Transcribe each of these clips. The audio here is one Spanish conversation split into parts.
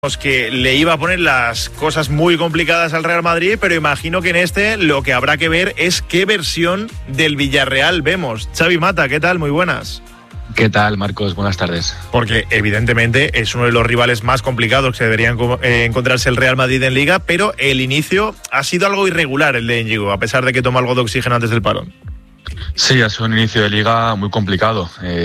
Que le iba a poner las cosas muy complicadas al Real Madrid, pero imagino que en este lo que habrá que ver es qué versión del Villarreal vemos. Xavi Mata, ¿qué tal? Muy buenas. ¿Qué tal, Marcos? Buenas tardes. Porque evidentemente es uno de los rivales más complicados que deberían encontrarse el Real Madrid en Liga, pero el inicio ha sido algo irregular el de Íñigo, a pesar de que toma algo de oxígeno antes del parón. Sí, ha sido un inicio de Liga muy complicado,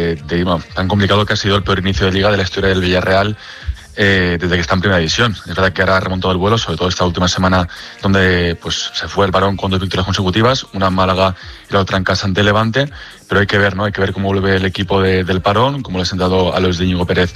tan complicado que ha sido el peor inicio de Liga de la historia del Villarreal desde que está en Primera División. Es verdad que ahora ha remontado el vuelo, sobre todo esta última semana donde pues se fue el parón con 2 victorias consecutivas, una en Málaga y la otra en casa ante Levante, pero hay que ver, ¿no? Hay que ver cómo vuelve el equipo del parón, cómo le ha sentado a los de Íñigo Pérez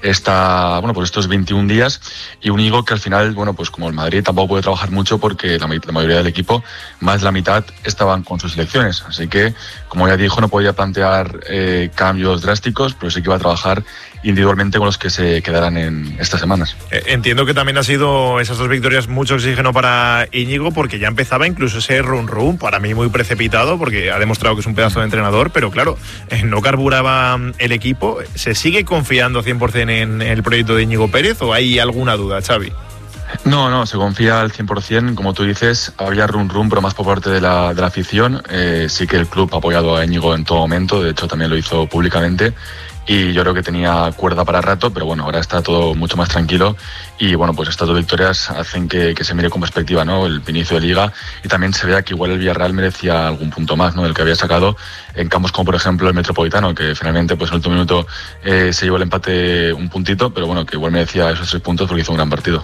estos 21 días, y un Íñigo que al final, pues como el Madrid tampoco puede trabajar mucho porque la mayoría del equipo, más de la mitad, estaban con sus selecciones, así que, como ya dijo, no podía plantear cambios drásticos, pero sí que iba a trabajar individualmente con los que se quedarán en estas semanas. Entiendo que también ha sido esas 2 victorias mucho oxígeno para Íñigo, porque ya empezaba incluso ese run para mí muy precipitado, porque ha demostrado que es un pedazo de entrenador, pero claro, no carburaba el equipo. ¿Se sigue confiando 100% en el proyecto de Íñigo Pérez o hay alguna duda, Xavi? No, se confía al 100%, como tú dices, había run, pero más por parte de la afición. Sí que el club ha apoyado a Íñigo en todo momento, de hecho también lo hizo públicamente, y yo creo que tenía cuerda para rato, pero bueno, ahora está todo mucho más tranquilo y pues estas 2 victorias hacen que se mire con perspectiva, ¿no? El inicio de Liga, y también se vea que igual el Villarreal merecía algún punto más, ¿no? Del que había sacado en campos como por ejemplo el Metropolitano, que finalmente pues en el último minuto se llevó el empate un puntito, pero bueno, que igual merecía esos 3 puntos porque hizo un gran partido.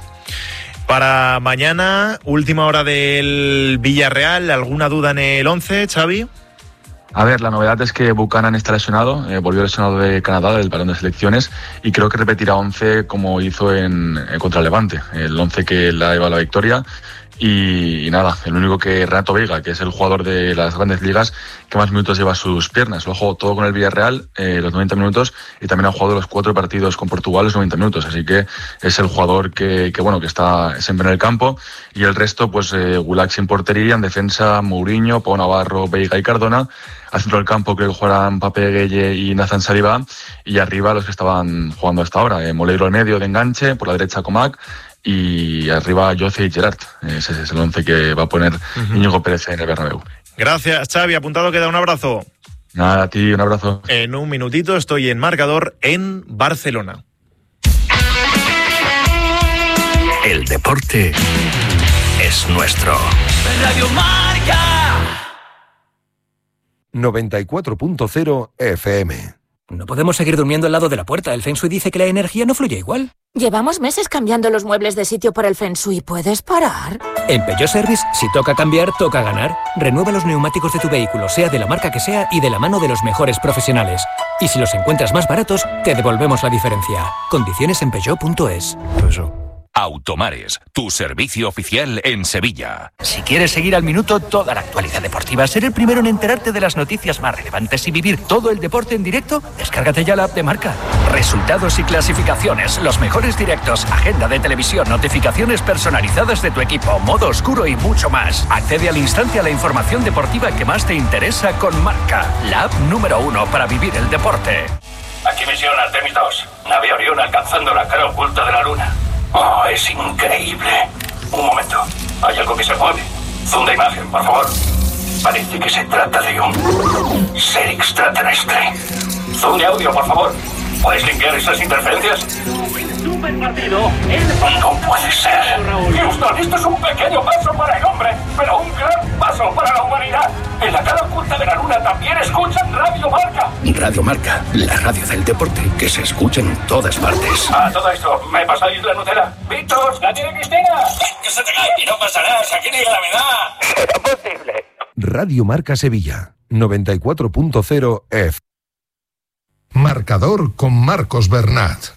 Para mañana, última hora del Villarreal, ¿alguna duda en el 11, Xavi? A ver, la novedad es que Buchanan está lesionado, volvió lesionado de Canadá, del parón de selecciones, y creo que repetirá 11 como hizo contra el Levante, el 11 que le ha llevado a la victoria. Y nada, el único que Renato Veiga, que es el jugador de las grandes ligas que más minutos lleva a sus piernas, lo ha jugado todo con el Villarreal, los 90 minutos, y también ha jugado los 4 partidos con Portugal los 90 minutos, así que es el jugador que está siempre en el campo. Y el resto, pues Gulak sin portería, en defensa Mourinho, Pau Navarro, Veiga y Cardona. Al centro del campo creo que jugarán Pape Gueye y Nathan Saliba, y arriba los que estaban jugando hasta ahora, Moleiro al medio de enganche, por la derecha Comac, y arriba Jose y Gerard. Ese es el 11 que va a poner Íñigo Pérez en el Bernabéu. Gracias, Xavi. Apuntado queda. Un abrazo. Nada, a ti, un abrazo. En un minutito estoy en Marcador en Barcelona. El deporte es nuestro. Radio Marca 94.0 FM. No podemos seguir durmiendo al lado de la puerta. El Feng Shui dice que la energía no fluye igual. Llevamos meses cambiando los muebles de sitio por el Feng Shui. ¿Puedes parar? En Peugeot Service, si toca cambiar, toca ganar. Renueva los neumáticos de tu vehículo, sea de la marca que sea y de la mano de los mejores profesionales. Y si los encuentras más baratos, te devolvemos la diferencia. Condiciones en Peugeot.es. Automares, tu servicio oficial en Sevilla. Si quieres seguir al minuto toda la actualidad deportiva, ser el primero en enterarte de las noticias más relevantes y vivir todo el deporte en directo, descárgate ya la app de Marca. Resultados y clasificaciones, los mejores directos, agenda de televisión, notificaciones personalizadas de tu equipo, modo oscuro y mucho más. Accede al instante a la información deportiva que más te interesa con Marca, la app número 1 para vivir el deporte. Aquí misión Artemis 2. Nave Orión alcanzando la cara oculta de la Luna. Oh, es increíble. Un momento. Hay algo que se mueve. Zoom de imagen, por favor. Parece que se trata de un ser extraterrestre. Zoom de audio, por favor. ¿Puedes limpiar esas interferencias? Super partido. No puede ser. Houston, esto es un pequeño paso para el hombre, pero un gran paso para la humanidad. En la cara oculta de la Luna también escuchan Radio Marca. Radio Marca, la radio del deporte que se escucha en todas partes. A todo esto, ¿me pasáis la Nutella? ¡Víctor! ¡La tiene Cristina! ¡Que se te cae! ¡Y no pasará! ¡Aquí ni gravedad! ¡Es posible! Radio Marca Sevilla, 94.0 F. Marcador con Marcos Bernat.